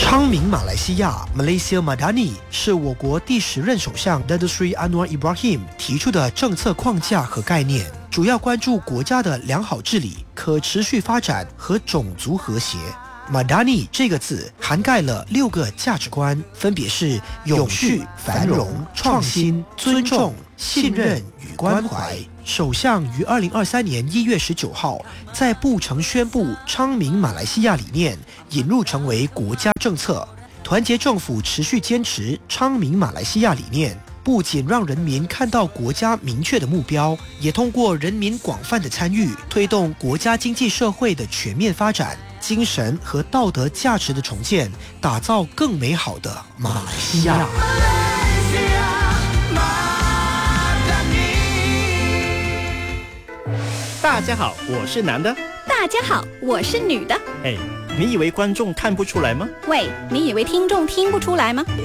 昌明马来西亚 Malaysia Madani 是我国第10任首相 Datuk Seri Anwar Ibrahim 提出的政策框架和概念，主要关注国家的良好治理、可持续发展和种族和谐。Madani 这个字涵盖了6个价值观，分别是永续、繁荣、创新、尊重、信任与关怀。首相于2023年1月19号在布城宣布昌明马来西亚理念引入成为国家政策，团结政府持续坚持昌明马来西亚理念，不仅让人民看到国家明确的目标，也通过人民广泛的参与，推动国家经济社会的全面发展，精神和道德价值的重建，打造更美好的马来西亚。 大家好，我是男的。 大家好，我是女的。 哎，你以为观众看不出来吗？ 喂，你以为听众听不出来吗？